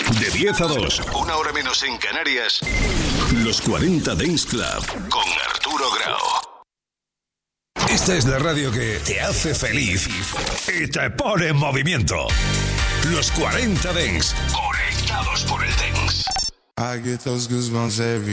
De 10 a 2, una hora menos en Canarias, los 40 Dance Club con Arturo Grau. Esta es la radio que te hace feliz y te pone en movimiento. Los 40 Dance, conectados por el Dance. I get those goosebumps every